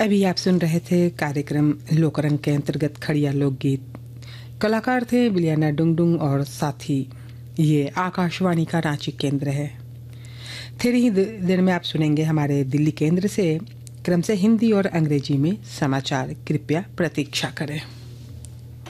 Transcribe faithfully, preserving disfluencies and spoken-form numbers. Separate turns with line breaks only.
अभी आप सुन रहे थे कार्यक्रम लोकरंग के अंतर्गत खड़िया लोकगीत। कलाकार थे बिलियाना डुंगडुंग और साथी। ये आकाशवाणी का रांची केंद्र है। थोड़ी ही देर में आप सुनेंगे हमारे दिल्ली केंद्र से क्रम से हिंदी और अंग्रेजी में समाचार। कृपया प्रतीक्षा करें।